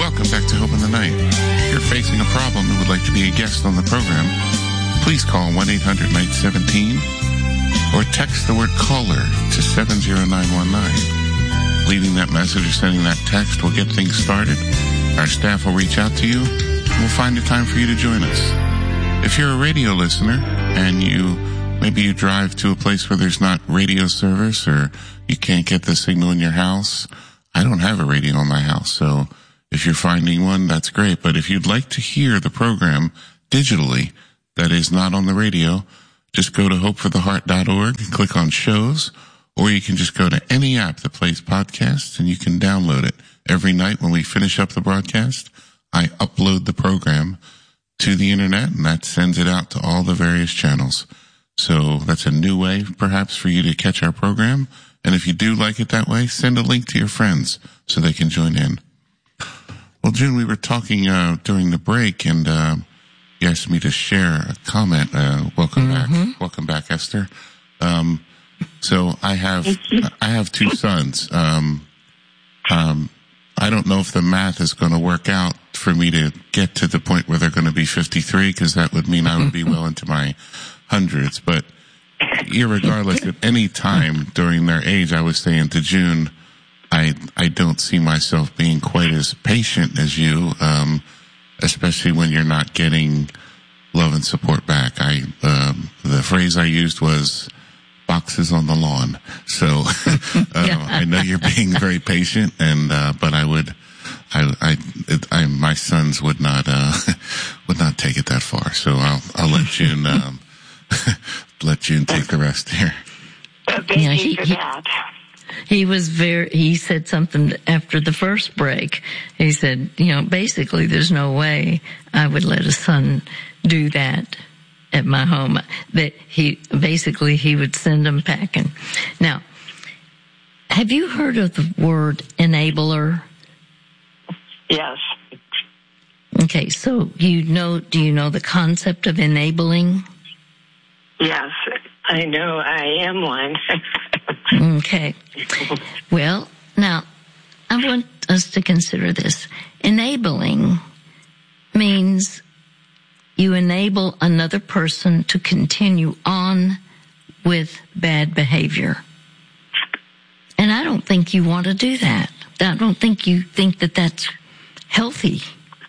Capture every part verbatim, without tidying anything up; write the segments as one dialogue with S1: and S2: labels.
S1: Welcome back to Hope in the Night. If you're facing a problem and would like to be a guest on the program, please call one eight hundred night seventeen or text the word caller to seven zero nine one nine. Leaving that message or sending that text will get things started. Our staff will reach out to you and we'll find a time for you to join us. If you're a radio listener and you maybe you drive to a place where there's not radio service or you can't get the signal in your house, I don't have a radio in my house, so if you're finding one, that's great. But if you'd like to hear the program digitally that is not on the radio, just go to hope for the heart dot org and click on shows, or you can just go to any app that plays podcasts and you can download it. Every night when we finish up the broadcast, I upload the program to the internet and that sends it out to all the various channels. So that's a new way perhaps for you to catch our program. And if you do like it that way, send a link to your friends so they can join in. Well, June, we were talking uh, during the break, and uh, you asked me to share a comment. Uh, welcome mm-hmm. back, welcome back, Esther. Um, so I have I have two sons. Um, um, I don't know if the math is going to work out for me to get to the point where they're going to be fifty-three, because that would mean I would be well into my hundreds. But irregardless, at any time during their age, I was saying to June, I I don't see myself being quite as patient as you, um, especially when you're not getting love and support back. I um, the phrase I used was boxes on the lawn. So uh, yeah. I know you're being very patient, and uh, but I would, I I, it, I my sons would not uh, would not take it that far. So I'll I'll let June um, let June take the rest here.
S2: Thank you he, for that.
S3: He was very, he said something after the first break. He said, you know, basically there's no way I would let a son do that at my home. That he, basically he would send them packing. Now, have you heard of the word enabler?
S2: Yes.
S3: Okay, so you know, do you know the concept of enabling?
S2: Yes, I know I am one.
S3: Okay. Well, now, I want us to consider this. Enabling means you enable another person to continue on with bad behavior. And I don't think you want to do that. I don't think you think that that's healthy.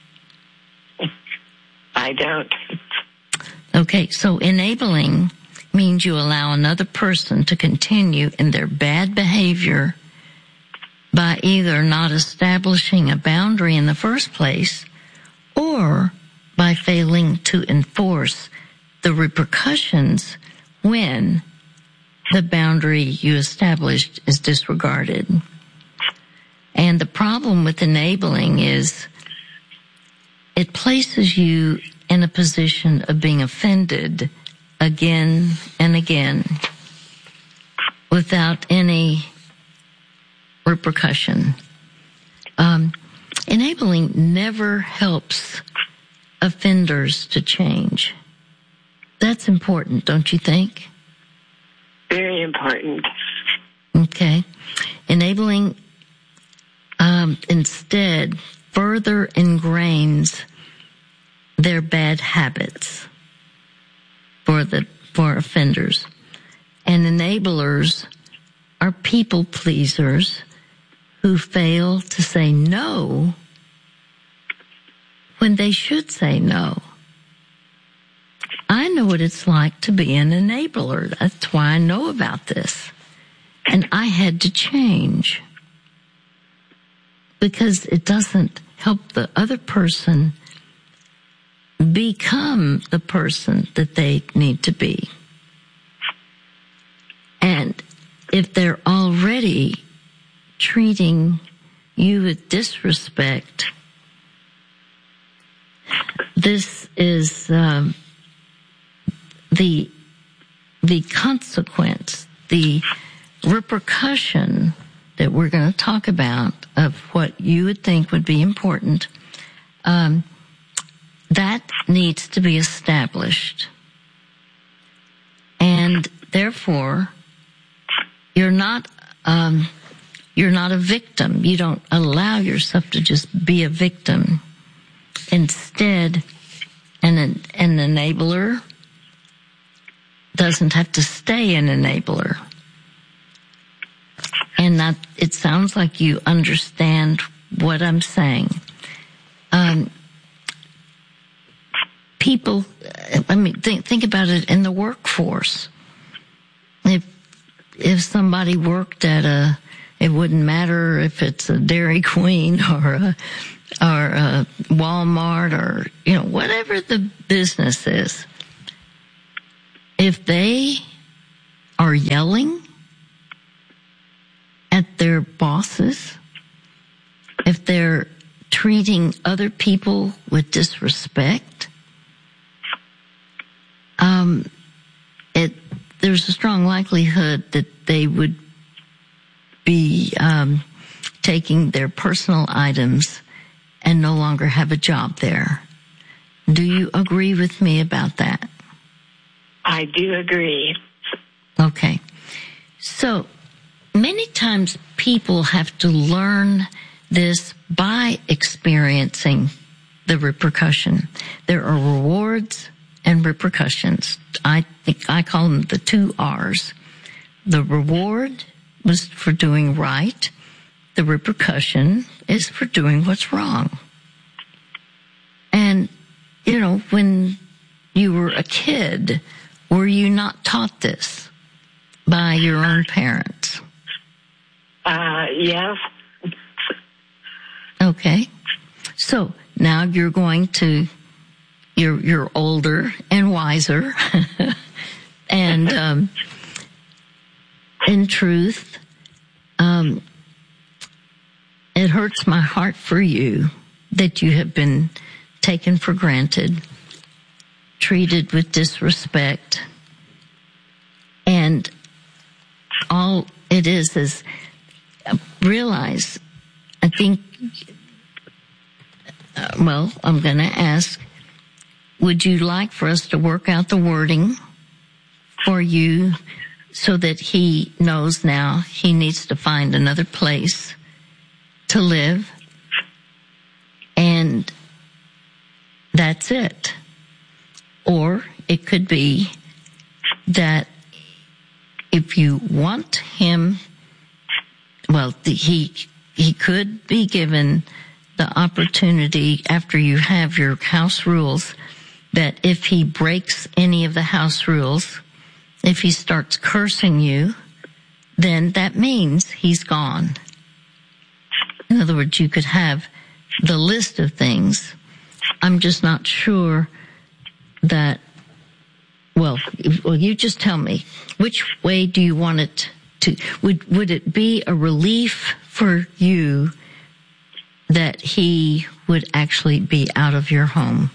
S2: I don't.
S3: Okay, so enabling means you allow another person to continue in their bad behavior by either not establishing a boundary in the first place or by failing to enforce the repercussions when the boundary you established is disregarded. And the problem with enabling is it places you in a position of being offended again and again without any repercussion. Um, enabling never helps offenders to change. That's important, don't you think?
S2: Very important.
S3: Okay. Enabling um, instead further ingrains their bad habits for the for offenders. And enablers are people pleasers who fail to say no when they should say no. I know what it's like to be an enabler. That's why I know about this. And I had to change because it doesn't help the other person become the person that they need to be. And if they're already treating you with disrespect, this is um, the the consequence, the repercussion that we're going to talk about of what you would think would be important. Um, that needs to be established. And therefore, you're not, um, you're not a victim. You don't allow yourself to just be a victim. Instead, an, an enabler doesn't have to stay an enabler. And that, it sounds like you understand what I'm saying. Um, people, I mean, think, think about it in the workforce. If, if somebody worked at a, it wouldn't matter if it's a Dairy Queen or a, or a Walmart or, you know, whatever the business is. If they are yelling at their bosses, if they're treating other people with disrespect, um, it, there's a strong likelihood that they would be um, taking their personal items and no longer have a job there. Do you agree with me about that?
S2: I do agree.
S3: Okay. So many times people have to learn this by experiencing the repercussion. There are rewards and repercussions. I think I call them the two R's. The reward was for doing right. The repercussion is for doing what's wrong. And, you know, when you were a kid, were you not taught this by your own parents?
S2: Uh, yes.
S3: Okay. So now you're going to, you're, you're older and wiser. and, um, in truth, um, it hurts my heart for you that you have been taken for granted, treated with disrespect, and all it is is uh, realize, I think, uh, well, I'm going to ask, would you like for us to work out the wording for you so that he knows now he needs to find another place to live, and that's it? Or it could be that if you want him, well, the, he he could be given the opportunity after you have your house rules that if he breaks any of the house rules, if he starts cursing you, then that means he's gone. In other words, you could have the list of things. I'm just not sure that, well, well, you just tell me, which way do you want it to, would, would it be a relief for you that he would actually be out of your home?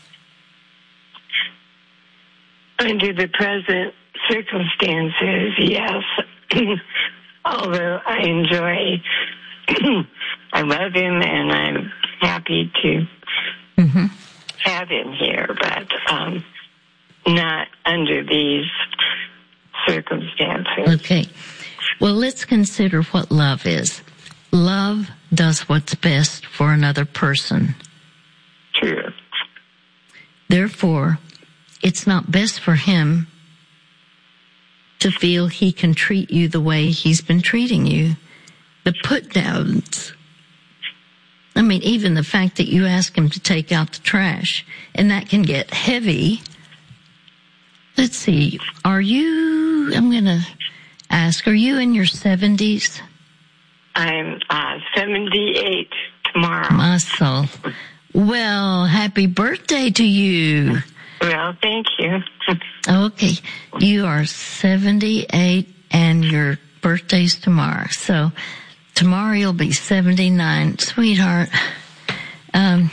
S2: Under the present circumstances, yes. Although I enjoy, I love him and I'm happy to mm-hmm. have him here, but um, not under these circumstances.
S3: Okay. Well, let's consider what love is. Love does what's best for another person.
S2: True.
S3: Therefore, it's not best for him to feel he can treat you the way he's been treating you. The put downs. I mean, even the fact that you ask him to take out the trash, and that can get heavy. Let's see, are you, I'm going to ask, are you in your seventies?
S2: I'm uh, seventy-eight tomorrow.
S3: My soul. Well, happy birthday to you.
S2: Well, thank you.
S3: Okay, you are seventy-eight and your birthday's tomorrow. So tomorrow you'll be seventy-nine. Sweetheart, um,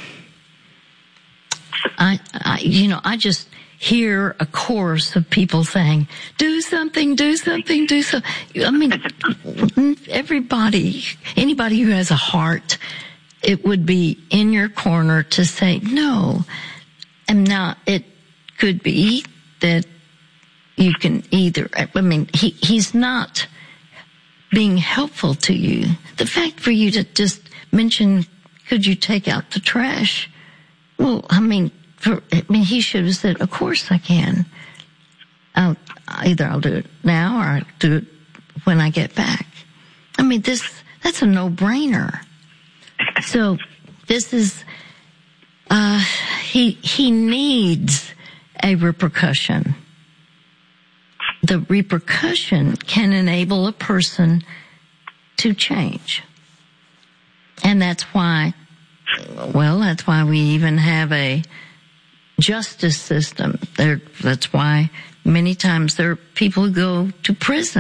S3: I, I, you know, I just hear a chorus of people saying, do something, do something, do something. I mean, everybody, anybody who has a heart, it would be in your corner to say, no. And now it could be that you can either, I mean, he, he's not being helpful to you. The fact for you to just mention, could you take out the trash? Well, I mean, for, I mean, he should have said, of course I can. I'll, either I'll do it now or I'll do it when I get back. I mean, this, that's a no-brainer. So this is, uh, he, he needs a repercussion. The repercussion can enable a person to change. And that's why, well, that's why we even have a justice system. There, that's why many times there are people who go to prison